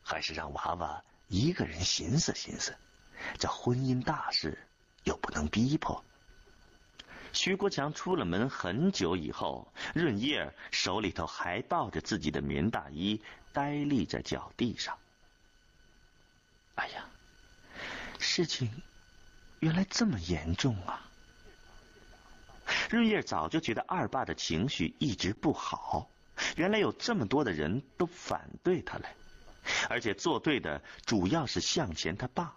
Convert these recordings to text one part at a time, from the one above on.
还是让娃娃一个人寻思寻思，这婚姻大事又不能逼迫。徐国强出了门很久以后，润叶手里头还抱着自己的棉大衣，呆立在脚地上。哎呀，事情原来这么严重啊！润叶早就觉得二爸的情绪一直不好，原来有这么多的人都反对他来，而且作对的主要是向前他爸。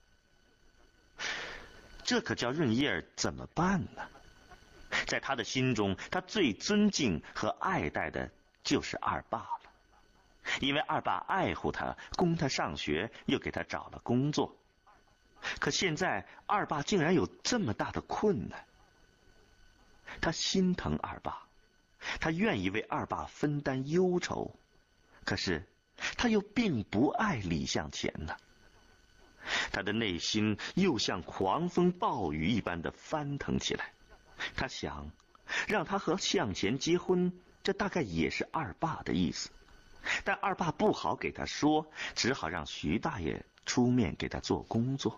这可叫润叶怎么办呢？在他的心中，他最尊敬和爱戴的就是二爸了，因为二爸爱护他，供他上学，又给他找了工作。可现在二爸竟然有这么大的困难，他心疼二爸，他愿意为二爸分担忧愁，可是他又并不爱李向前呢。他的内心又像狂风暴雨一般的翻腾起来。他想，让他和向前结婚，这大概也是二爸的意思，但二爸不好给他说，只好让徐大爷出面给他做工作。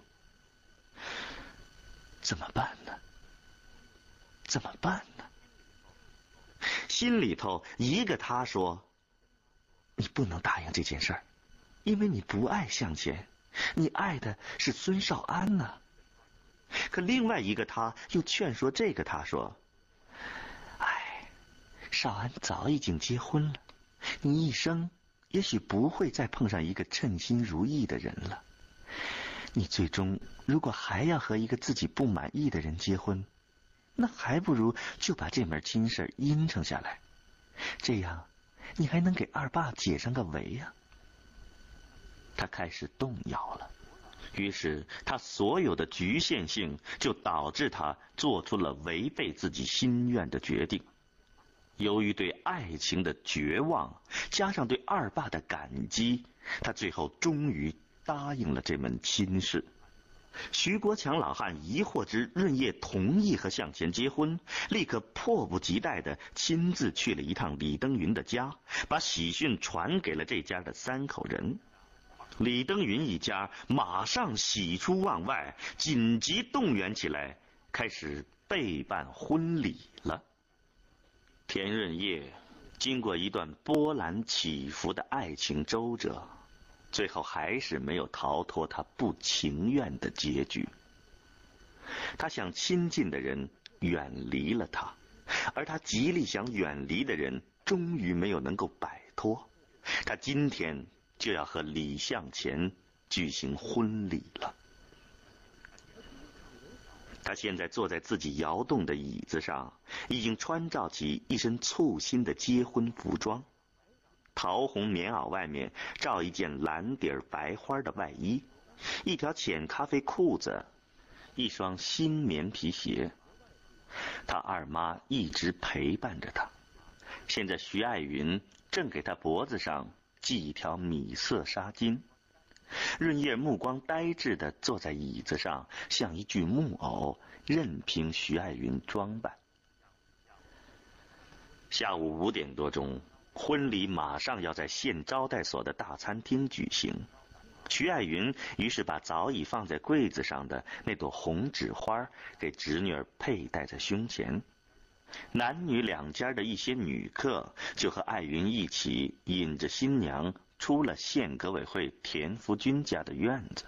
怎么办呢？怎么办呢？心里头一个他说，你不能答应这件事儿，因为你不爱向前，你爱的是孙少安呢。可另外一个他又劝说这个他说，哎，少安早已经结婚了，你一生也许不会再碰上一个称心如意的人了，你最终如果还要和一个自己不满意的人结婚，那还不如就把这门亲事应承下来，这样你还能给二爸解上个围啊。他开始动摇了，于是他所有的局限性就导致他做出了违背自己心愿的决定。由于对爱情的绝望，加上对二爸的感激，他最后终于答应了这门亲事。徐国强老汉疑惑之润叶同意和向前结婚，立刻迫不及待地亲自去了一趟李登云的家，把喜讯传给了这家的3口人。李登云一家马上喜出望外，紧急动员起来，开始备办婚礼了。田润叶经过一段波澜起伏的爱情周折，最后还是没有逃脱他不情愿的结局。他想亲近的人远离了他，而他极力想远离的人终于没有能够摆脱。他今天就要和李向前举行婚礼了。他现在坐在自己摇动的椅子上，已经穿罩起一身簇新的结婚服装，桃红棉袄外面罩一件蓝底白花的外衣，一条浅咖啡裤子，一双新棉皮鞋。他二妈一直陪伴着他，现在徐爱云正给他脖子上系一条米色纱巾。润叶目光呆滞地坐在椅子上，像一具木偶，任凭徐爱云装扮。下午5点多钟，婚礼马上要在县招待所的大餐厅举行。徐爱云于是把早已放在柜子上的那朵红纸花给侄女儿佩戴在胸前。男女两家的一些女客就和爱云一起引着新娘出了县革委会田福军家的院子。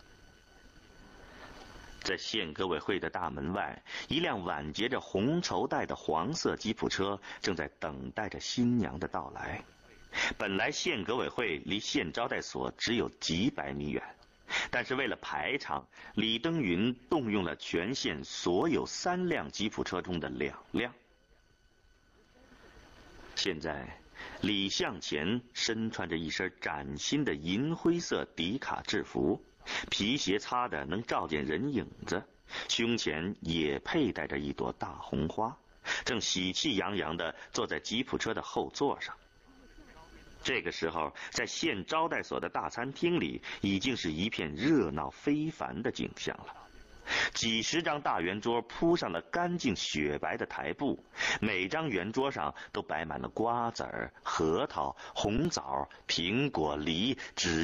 在县革委会的大门外，一辆挽结着红绸带的黄色吉普车正在等待着新娘的到来。本来县革委会离县招待所只有几百米远，但是为了排场，李登云动用了全县所有3辆吉普车中的2辆。现在李向前身穿着一身崭新的银灰色迪卡制服，皮鞋擦得能照见人影子，胸前也佩戴着一朵大红花，正喜气洋洋地坐在吉普车的后座上。这个时候，在县招待所的大餐厅里已经是一片热闹非凡的景象了。几十张大圆桌铺上了干净雪白的台布，每张圆桌上都摆满了瓜子儿、核桃、红枣、苹果、梨、纸